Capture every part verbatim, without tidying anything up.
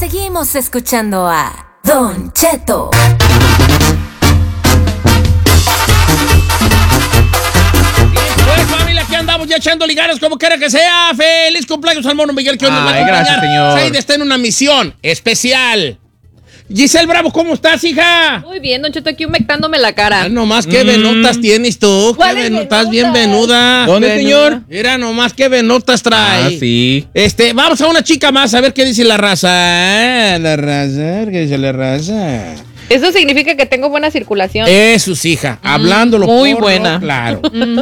Seguimos escuchando a Don Cheto. Pues familia, aquí andamos ya echando ligares como quiera que sea. Feliz cumpleaños al mono Miguel, que hoy nos va a acompañar. Gracias, señor. Said está en una misión especial. Giselle Bravo, ¿cómo estás, hija? Muy bien, Don Cheto, aquí humectándome la cara. Ah, nomás qué venotas tienes tú. Qué ¿Cuáles veno- venotas? Estás bien venuda. ¿Dónde, Venuda. señor? Mira nomás qué venotas trae. Ah, sí. Este, vamos a una chica más a ver qué dice la raza. Ah, la raza, ¿qué dice la raza? Eso significa que tengo buena circulación. Eso, hija, hablándolo muy por buena. lo claro.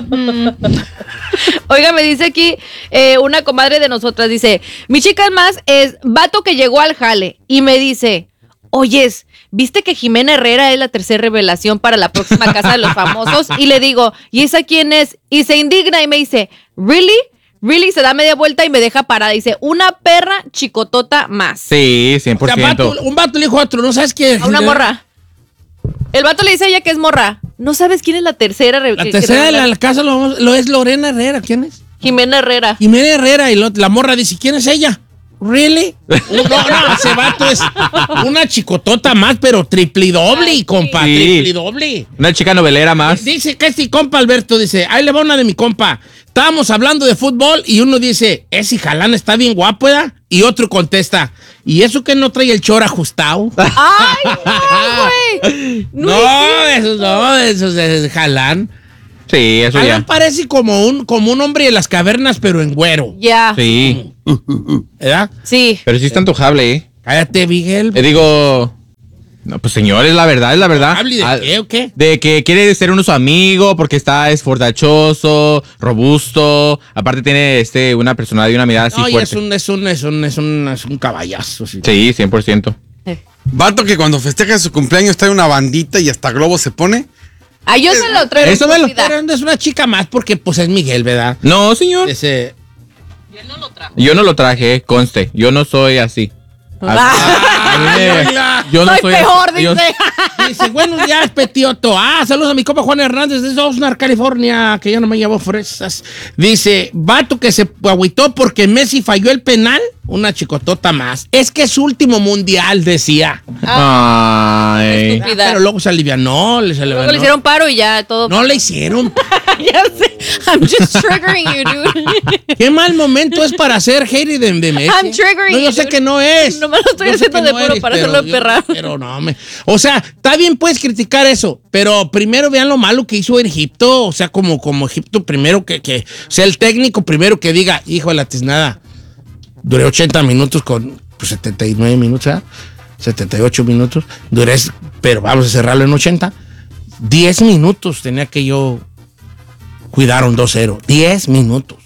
Oiga, me dice aquí eh, una comadre de nosotras, dice, mi chica más es vato que llegó al jale y me dice, oyes, ¿viste que Jimena Herrera es la tercera revelación para la próxima Casa de los Famosos? Y le digo, ¿y esa quién es? Y se indigna y me dice, ¿really? ¿Really? Se da media vuelta y me deja parada. Dice, una perra chicotota más. Sí, cien por O sea, ciento. vato- un vato le dijo a otro, ¿no sabes qué? A una morra. El vato le dice a ella que es morra. ¿No sabes quién es la tercera? re- La que- tercera que de la, revela? la casa lo, vamos- lo es Lorena Herrera. ¿Quién es? Jimena Herrera. Jimena Herrera. Y lo- la morra dice, ¿quién es ella? ¿Really? No, no, ese vato es una chicotota más, pero triple y doble, Ay, sí. compa, Sí. triple y doble. Una chica novelera más. Dice que este compa Alberto, dice, ahí le va una de mi compa. Estábamos hablando de fútbol y uno dice, ese jalán está bien guapo, ¿verdad? Y otro contesta, ¿y eso que no trae el chor ajustado? ¡Ay, no, güey! No, eso no, eso es, es jalán. Sí, eso Jalán ya. parece como un, como un hombre de las cavernas, pero en güero, Ya. Sí. ¿verdad? Sí. Pero sí está antojable, ¿eh? Cállate, Miguel. Le digo... No, pues señor, es la verdad, es la verdad. ¿Hable de Ah, qué o qué? De que quiere ser uno su amigo porque está esforzachoso, robusto. Aparte tiene este una personalidad y una mirada así No, y fuerte. es un, es un, es un, es un, es un caballazo. Sí. Sí, cien por ciento. Vato que cuando festeja su cumpleaños trae una bandita y hasta globo se pone. Ah, yo se lo traigo. Eso me lo- cuidado. Pero es una chica más porque pues es Miguel, ¿verdad? No, señor. Ese... Yo no lo traje, conste. Yo no soy así. Ah. A mí me- Oiga. yo no Soy soy peor, así. Yo- dice. Dice, buenos días, Petioto. Ah, saludos a mi compa Juan Hernández de Oxnard, California, que ya no me llevó fresas. Dice, vato que se agüitó porque Messi falló el penal, una chicotota más. Es que es su último mundial, decía. Ay. Estúpida. Pero luego se alivianó, le se Luego alivianó. le hicieron paro y ya todo. No le hicieron. Ya sé. I'm just triggering you, dude. Qué mal momento es para hacer hater de, de Messi. I'm triggering No, yo you, sé dude. que no es. Nomás lo estoy Yo sé haciendo que de no puro para pero hacerlo yo- perrar. Pero no, me... O sea, está bien, puedes criticar eso, pero primero vean lo malo que hizo Egipto. O sea, como, como Egipto primero que, que... O sea, el técnico primero que diga, hijo de la tiznada, duré ochenta minutos con pues, setenta y nueve minutos, ¿verdad? setenta y ocho minutos. Duré, pero vamos a cerrarlo en ochenta. diez minutos tenía que yo... Cuidaron dos cero. diez minutos.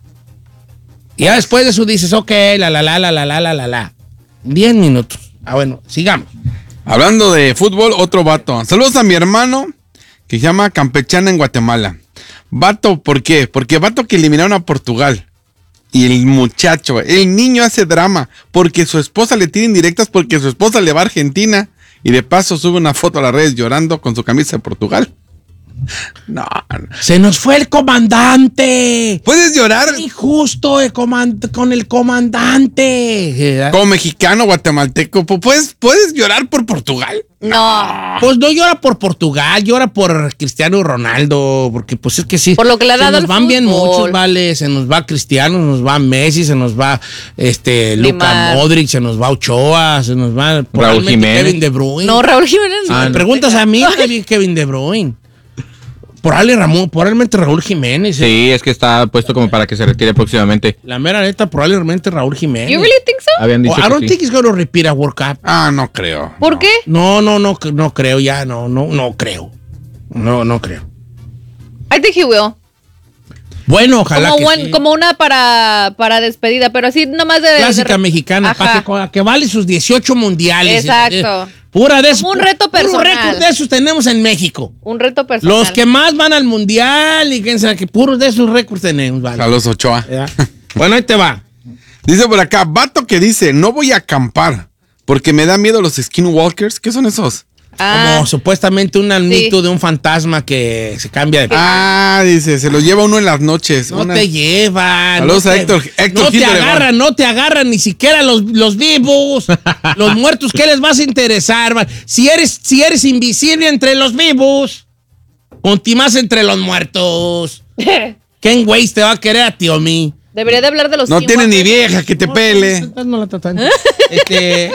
Y ya después de eso dices, ok, la, la, la, la, la, la, la, la, la. diez minutos. Ah, bueno, sigamos. Hablando de fútbol, otro vato. Saludos a mi hermano que se llama Campechana en Guatemala. Vato, ¿por qué? Porque vato que eliminaron a Portugal. Y el muchacho, el niño hace drama porque su esposa le tira indirectas porque su esposa le va a Argentina. Y de paso sube una foto a las redes llorando con su camisa de Portugal. No, no. Se nos fue el comandante. ¿Puedes llorar Injusto el comand- con el comandante. como mexicano guatemalteco? ¿Puedes, puedes llorar por Portugal? No. Pues no llora por Portugal, llora por Cristiano Ronaldo, porque pues es que sí. Por lo que le ha se dado nos el van bien fútbol. muchos, vale, se nos va Cristiano, se nos va Messi, se nos va este Luka Neymar. Modric, se nos va Ochoa, se nos va probablemente Jiménez. Kevin De Bruyne. No, Raúl Jiménez. Si no. me preguntas a mí, Kevin- Kevin De Bruyne. Probable Ramón, probablemente Raúl Jiménez. ¿eh? Sí, es que está puesto como para que se retire próximamente. La mera neta, probablemente Raúl Jiménez. You really think so? Habían dicho Oh, I don't que think sí. he's gonna repeat a World Cup. Ah, no creo. ¿Por no. qué? No, no, no, no creo ya, no, no, no creo. No, no creo. I think he will. Bueno, ojalá Como, que one- sí. como una para, para despedida, pero así nomás de... Clásica de- mexicana, Ajá. para que, que vale sus dieciocho mundiales. Exacto. Eh, Pura de esos. Como un reto puro personal. récord de esos tenemos en México. Un reto personal. Los que más van al mundial y quién sabe que puros de esos récords tenemos, vale. Carlos Ochoa. ¿Ya? Bueno, ahí te va. Dice por acá, vato que dice, no voy a acampar porque me da miedo los skinwalkers. ¿Qué son esos? Ah. Como supuestamente un mito de un fantasma que se cambia de... Ah, dice, se lo lleva uno en las noches. No Una- te llevan. Saludos no a te- Héctor- Héctor No te Gil de León. agarran, no te agarran ni siquiera los, los vivos. Los muertos, ¿qué les vas a interesar? man? Si eres, si eres invisible entre los vivos, conti más entre los muertos. ¿Quién güey te va a querer a ti o mí? Debería de hablar de los No tiene ni skinwalkers. vieja que te pele. No la tratan. Este.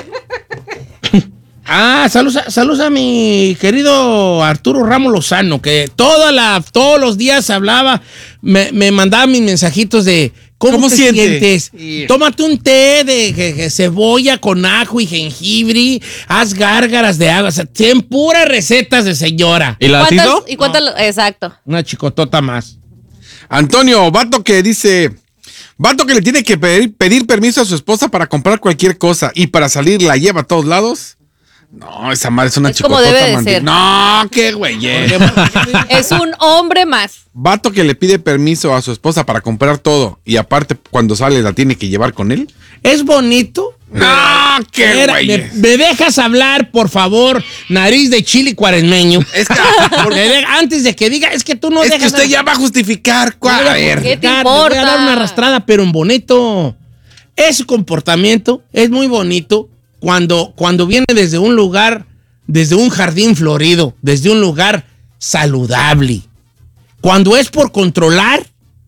Ah, saludos a, saludos a mi querido Arturo Ramos Lozano, que toda la, todos los días hablaba, me, me mandaba mis mensajitos de ¿cómo, ¿Cómo te siente? sientes? Sí. Tómate un té de, de- de cebolla con ajo y jengibre, haz gárgaras de agua, o sea, tienen puras recetas de señora. ¿Y las ¿Cuántas- hizo? ¿Y cuántas? Exacto. Una chicotota más. Antonio, vato que dice, vato que le tiene que pedir, pedir permiso a su esposa para comprar cualquier cosa y para salir la lleva a todos lados. No, esa madre es una Es como chicotota. debe de mandi- ser. No, qué güey. Es un hombre más. Vato que le pide permiso a su esposa para comprar todo y aparte cuando sale la tiene que llevar con él. Es bonito. No, qué Era- güey. me, me dejas hablar, por favor, nariz de chile cuaresmeño. Es que, Me de- antes de que diga, es que tú no es que dejas. usted ya va a justificar. ¿Cuál? Voy A ver. ¿Qué te justificar, le Voy a importa? dar una arrastrada, pero en bonito. Ese comportamiento es muy bonito cuando, cuando viene desde un lugar, desde un jardín florido, desde un lugar saludable. Cuando es por controlar,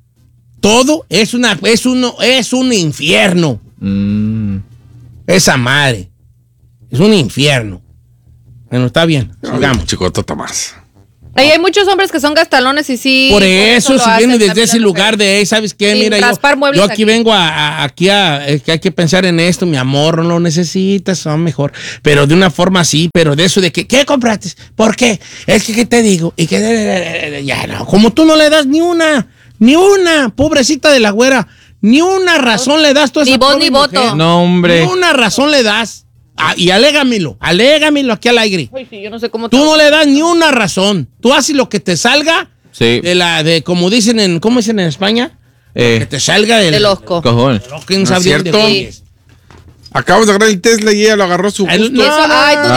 todo es, una, es, uno, es un infierno. Mm. Esa madre. Es un infierno. Bueno, está bien. Sigamos. Chicotota más. Ahí hay muchos hombres que son gastalones y sí. Por eso, lo si hacen viene desde también ese las lugar mujeres. de, "Ey, ¿sabes qué? Sin Mira, yo, raspar muebles yo aquí, aquí. vengo a, a- aquí a, es que hay que pensar en esto, mi amor, no lo necesitas, son mejor. Pero de una forma así, pero de eso de que, ¿qué compraste? ¿Por qué? Es que, ¿qué te digo? Y que, ya no, como tú no le das ni una, ni una, pobrecita de la güera, ni una razón le das tú a esa Ni voz pobre ni mujer. voto. No, hombre. Ni una razón le das. Ah, y alégamelo, alégamelo aquí al aire. Ay, sí, yo no sé cómo. Tú no le das ni una razón. Tú haces lo que te salga Sí. de la, de, como dicen en, ¿cómo dicen en España? Que Eh, te salga del... De losco. cojón. lo que no ¿No es sabría cierto? de es. Acabamos de agarrar el Tesla y ella lo agarró a su El- gusto. no, Eso- ay, tú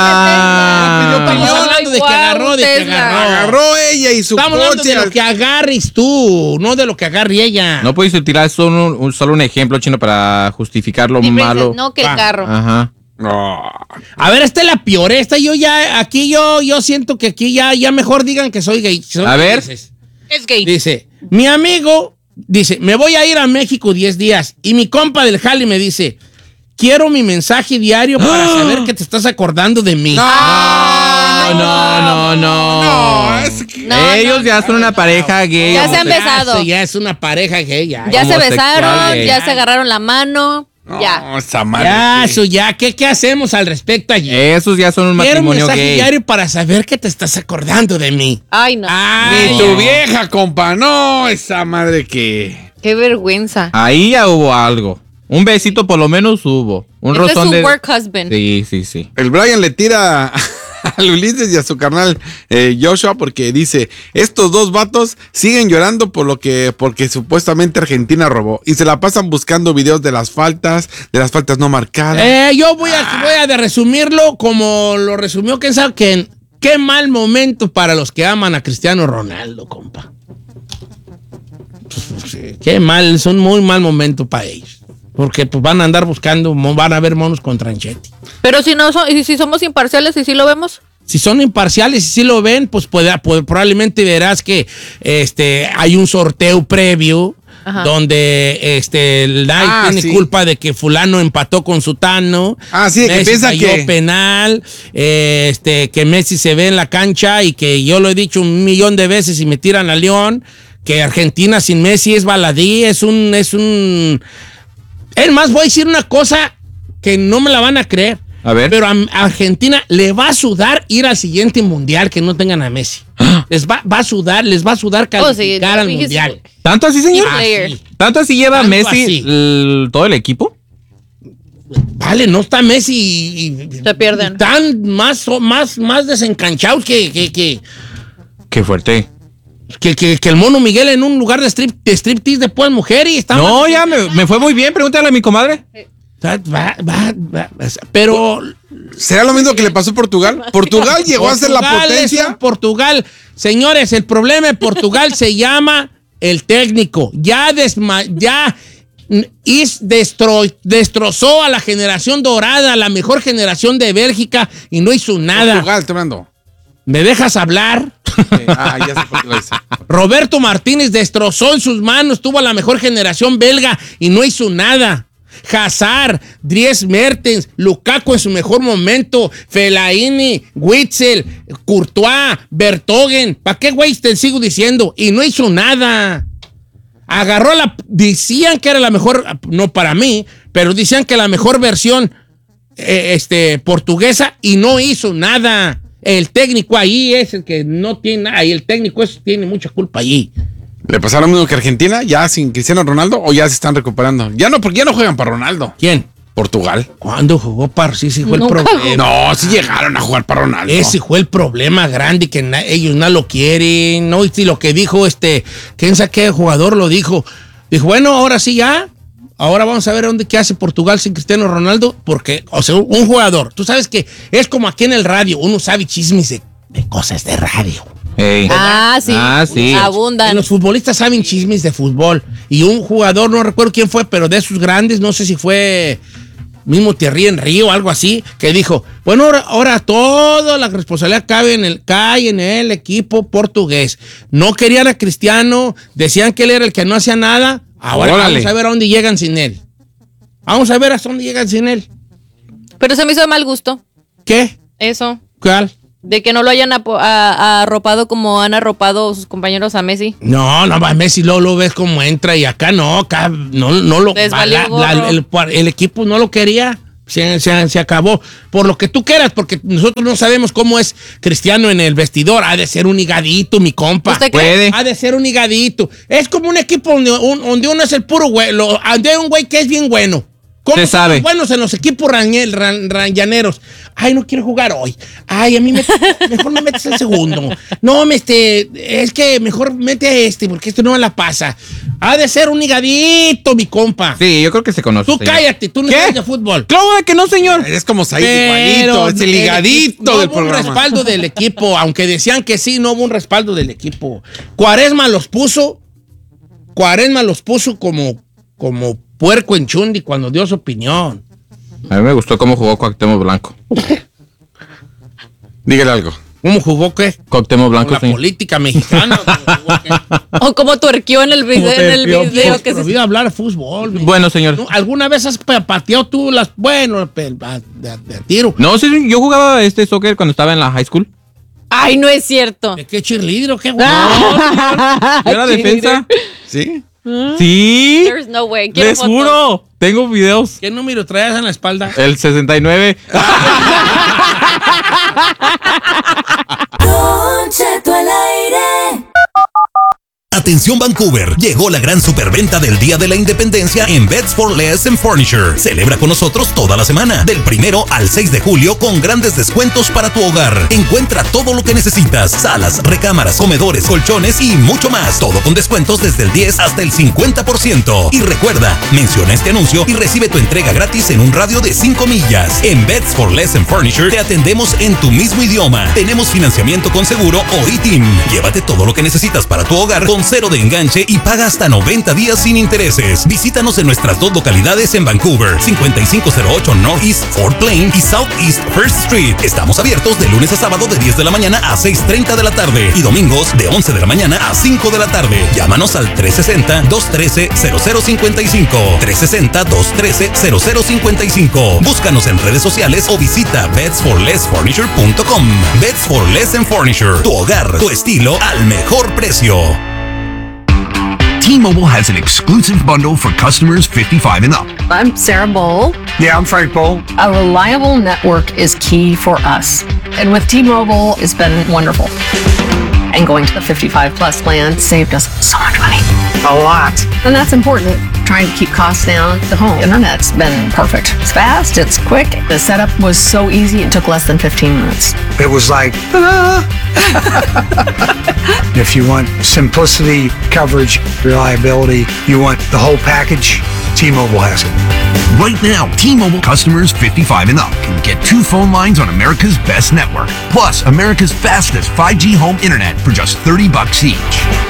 Ah. tienes Estamos una hablando de que Guau, agarró, de que Tesla. agarró. Agarró ella y su Estamos hablando coche. de lo que agarres tú, no de lo que agarre ella. No puedes utilizar solo un, un- solo un ejemplo, chino, para justificar lo Sí, Princess, malo. No, que el Ah, carro. Ajá. No. A ver, esta es la peor. Esta yo ya, aquí yo, yo siento que aquí ya, ya mejor digan que soy gay. Soy A ver. gays. Es gay. Dice, mi amigo, dice, me voy a ir a México diez días. Y mi compa del Jali me dice, quiero mi mensaje diario para saber que te estás acordando de mí. No, no, no, no. No, es que- No, Ellos no, ya son una pareja gay. Ya se han homosexual. besado. sí, ya es una pareja gay. Ya, Ya se homosexual, besaron, gay. ya se agarraron la mano. No, Ya. esa madre. Ya, que- eso ya. ¿Qué, qué hacemos al respecto allí? Esos ya son un Quiero un matrimonio mensaje gay. diario para saber que te estás acordando de mí. Ay, no. Ay, Ni tu vieja, compa. No, esa madre que. Qué vergüenza. Ahí ya hubo algo. Un besito por lo menos hubo. Un Este es rozón su de... work husband. Sí, sí, sí. El Brian le tira al Ulises y a su carnal eh, Joshua porque dice, estos dos vatos siguen llorando por lo que, porque supuestamente Argentina robó y se la pasan buscando videos de las faltas, de las faltas no marcadas. Eh, yo voy a, voy a de resumirlo como lo resumió Ken sabe que qué mal momento para los que aman a Cristiano Ronaldo, compa. Sí, qué mal, es un muy mal momento para ellos. Porque pues van a andar buscando, mo- van a ver monos con tranchetti. Pero si no so- y si somos imparciales y si lo vemos. Si son imparciales y si lo ven, pues puede, puede- probablemente verás que este, hay un sorteo previo. Ajá. Donde este, nadie Ah, tiene sí. culpa de que fulano empató con sutano. Ah, sí, de que Messi piensa falló que- penal, eh, este, que Messi se ve en la cancha y que yo lo he dicho un millón de veces y me tiran a León, que Argentina sin Messi es baladí, es un, es un... Es más, voy a decir una cosa que no me la van a creer. A ver. Pero a a Argentina le va a sudar ir al siguiente mundial que no tengan a Messi. Les va, va a sudar, les va a sudar Oh, sí, calificar al dijiste- mundial. ¿Tanto así, señor? Ah, player. sí. ¿Tanto así lleva Tanto Messi así. el- todo el equipo? Vale, no está Messi y, y- Se pierden. Están más, más, más desencanchados que, que, que, Qué fuerte. que, que- que el mono Miguel en un lugar de, strip, de striptease de pues mujer y está No, más- ya me, me fue muy bien. Pregúntale a mi comadre. O sea, va- va- va- va- pero ¿Será lo mismo que le pasó a Portugal? Portugal llegó a ser la potencia. Es Portugal. Señores, el problema de Portugal se llama el técnico. Ya, desma ya is destro destrozó a la generación dorada, la mejor generación de Bélgica, y no hizo nada. Portugal, te mando. ¿Me dejas hablar? Sí. Ah, ya sé por qué lo dice. Roberto Martínez destrozó en sus manos, tuvo a la mejor generación belga y no hizo nada. Hazard, Dries Mertens, Lukaku en su mejor momento, Fellaini, Witzel, Courtois, Vertonghen. ¿Para qué güey te sigo diciendo? Y no hizo nada. Agarró la... Decían que era la mejor, no para mí, pero decían que la mejor versión eh, este, portuguesa y no hizo nada. El técnico ahí es el que no tiene nada y el técnico es, tiene mucha culpa allí. ¿Le pasó lo mismo que Argentina? ¿Ya sin Cristiano Ronaldo o ya se están recuperando? Ya no, porque ya no juegan para Ronaldo. ¿Quién? Portugal. ¿Cuándo jugó para? Sí, sí fue Nunca el problema. No, sí llegaron a jugar para Ronaldo. Ese fue el problema grande, que na ellos no lo quieren. No, y lo que dijo este, ¿quién sabe qué jugador lo dijo? Dijo, bueno, ahora sí ya. Ahora vamos a ver dónde qué hace Portugal sin Cristiano Ronaldo. Porque, o sea, un jugador. Tú sabes que es como aquí en el radio. Uno sabe chismes de, de cosas de radio. Hey. Ah, sí. Ah, sí. Abundan. Y los futbolistas saben chismes de fútbol. Y un jugador, no recuerdo quién fue, pero de esos grandes, no sé si fue mismo Thierry Henry o algo así, que dijo, bueno, ahora, ahora toda la responsabilidad cae en, el, cae en el equipo portugués. No querían a Cristiano, decían que él era el que no hacía nada. Ahora Órale. vamos a ver a dónde llegan sin él. Vamos a ver hasta dónde llegan sin él. Pero se me hizo de mal gusto. ¿Qué? Eso. ¿Cuál? De que no lo hayan apo- a- a- arropado como han arropado sus compañeros a Messi. No, no, a Messi lo, lo ves como entra y acá no, acá no, no lo... Les valió la- la- el, el equipo no lo quería, se, se, se acabó. Por lo que tú quieras, porque nosotros no sabemos cómo es Cristiano en el vestidor. Ha de ser un higadito, mi compa. ¿Usted cree? Puede. Ha de ser un higadito. Es como un equipo donde, un- donde uno es el puro güey, lo- donde hay un güey que es bien bueno. ¿Cómo Se son sabe. los buenos en los equipos rañel, ran, ranyaneros? Ay, no quiero jugar hoy. Ay, a mí me, mejor me metes el segundo. No, me este, es que mejor mete a este, porque este no me la pasa. Ha de ser un higadito, mi compa. Sí, yo creo que se conoce. Tú señor. cállate, tú no ¿Qué? sabes de fútbol. Claro de que no, señor. Es como Said Pero igualito, es el ligadito no del hubo un programa. respaldo del equipo, aunque decían que sí, no hubo un respaldo del equipo. Cuaresma los puso, Cuaresma los puso como, como puerco en chundi cuando dio su opinión. A mí me gustó cómo jugó Cuauhtémoc Blanco. Dígale algo. ¿Cómo jugó qué? Cuauhtémoc Con Blanco, la señor. política mexicana. ¿Cómo jugó qué? O como tuerqueó en el video, en el tuerqueó, video que Pues, se... prohibido hablar de fútbol. mi- Bueno, señor. ¿No? ¿Alguna vez has pa- pateado tú las... Bueno, pe- de, de tiro? No, sí, sí, yo jugaba este soccer cuando estaba en la high school. Ay, no es cierto. ¿De qué cheerleader o qué? güey? Yo era defensa. ¿Sí? Sí. There's no way. Quiero Les fotos. juro. Tengo videos. ¿Qué número traías en la espalda? El sesenta y nueve. Don Cheto al aire. Atención Vancouver, llegó la gran superventa del Día de la Independencia en Beds for Less and Furniture. Celebra con nosotros toda la semana, del primero al seis de julio, con grandes descuentos para tu hogar. Encuentra todo lo que necesitas: salas, recámaras, comedores, colchones y mucho más. Todo con descuentos desde el diez hasta el cincuenta por ciento. Y recuerda, menciona este anuncio y recibe tu entrega gratis en un radio de cinco millas. En Beds for Less and Furniture te atendemos en tu mismo idioma. Tenemos financiamiento con seguro o I T I M. Llévate todo lo que necesitas para tu hogar con cero de enganche y paga hasta noventa días sin intereses. Visítanos en nuestras dos localidades en Vancouver, cincuenta y cinco cero ocho Northeast Fort Plain y Southeast First Street. Estamos abiertos de lunes a sábado de diez de la mañana a seis treinta de la tarde y domingos de once de la mañana a cinco de la tarde. Llámanos al tres sesenta, dos trece, cero cero cincuenta y cinco. tres sesenta, dos trece, cero cero cincuenta y cinco. Búscanos en redes sociales o visita beds for less furniture punto com. Beds for Less and Furniture. Tu hogar, tu estilo al mejor precio. T-Mobile has an exclusive bundle for customers fifty-five and up. I'm Sarah Bowl. Yeah, I'm Frank Bowl. A reliable network is key for us. And with T-Mobile, it's been wonderful. And going to the fifty-five plus plan saved us so much money. A lot. And that's important. Trying to keep costs down. The home internet's been perfect. It's fast, it's quick. The setup was so easy, it took less than fifteen minutes. It was like, ta-da! If you want simplicity, coverage, reliability, you want the whole package, T-Mobile has it. Right now, T-Mobile customers fifty-five and up can get two phone lines on America's best network, plus America's fastest five G home internet for just thirty bucks each.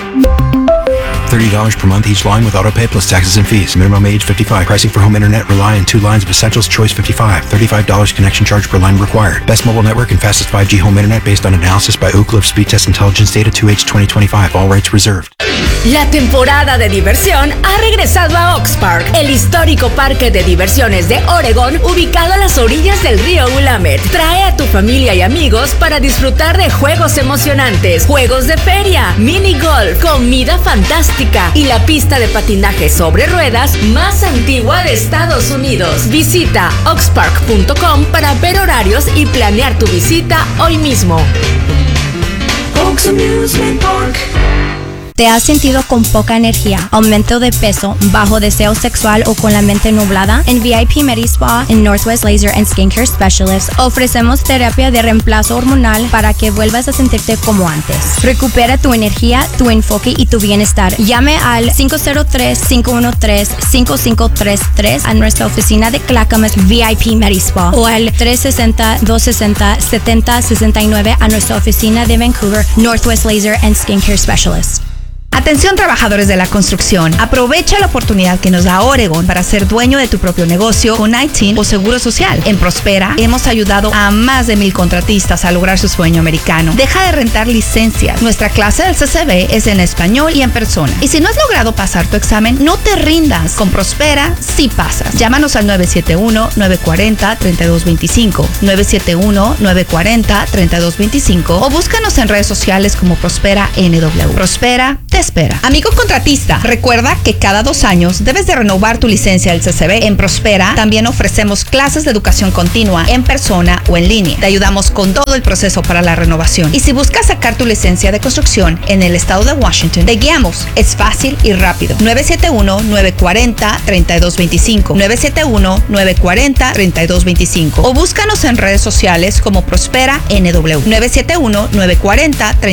thirty dollars per month each line with autopay plus taxes and fees. Minimum age fifty-five. Pricing for home internet rely on two lines of Essentials Choice fifty-five. thirty-five dollars connection charge per line required. Best mobile network and fastest five G home internet based on analysis by Ookla of Speed Test Intelligence Data two H twenty twenty-five. All rights reserved. La temporada de diversión ha regresado a Ox Park, el histórico parque de diversiones de Oregon, ubicado a las orillas del río Willamette. Trae a tu familia y amigos para disfrutar de juegos emocionantes, juegos de feria, mini golf, comida fantástica y la pista de patinaje sobre ruedas más antigua de Estados Unidos. Visita ox park punto com para ver horarios y planear tu visita hoy mismo. Oaks Amusement Park. ¿Te has sentido con poca energía, aumento de peso, bajo deseo sexual o con la mente nublada? En V I P MediSpa en Northwest Laser and Skincare Specialists ofrecemos terapia de reemplazo hormonal para que vuelvas a sentirte como antes. Recupera tu energía, tu enfoque y tu bienestar. Llame al cinco cero tres, cinco uno tres, cinco cinco tres tres a nuestra oficina de Clackamas V I P MediSpa o al tres seis cero, dos seis cero, siete cero seis nueve a nuestra oficina de Vancouver Northwest Laser and Skincare Specialists. Atención trabajadores de la construcción, aprovecha la oportunidad que nos da Oregon para ser dueño de tu propio negocio con I T I N o Seguro Social. En Prospera hemos ayudado a más de mil contratistas a lograr su sueño americano. Deja de rentar licencias. Nuestra clase del C C B es en español y en persona. Y si no has logrado pasar tu examen, no te rindas. Con Prospera sí pasas. Llámanos al nueve siete uno, nueve cuatro cero, tres dos dos cinco, nueve siete uno, nueve cuatro cero, tres dos dos cinco o búscanos en redes sociales como Prospera N W. Prospera te espera. Amigo contratista, recuerda que cada dos años debes de renovar tu licencia del C C B. En Prospera también ofrecemos clases de educación continua en persona o en línea. Te ayudamos con todo el proceso para la renovación. Y si buscas sacar tu licencia de construcción en el estado de Washington, te guiamos. Es fácil y rápido. nueve siete uno, nueve cuatro cero, tres dos dos cinco, nueve siete uno, nueve cuatro cero, tres dos dos cinco o búscanos en redes sociales como Prospera N W. nueve siete uno, nueve cuatro cero, tres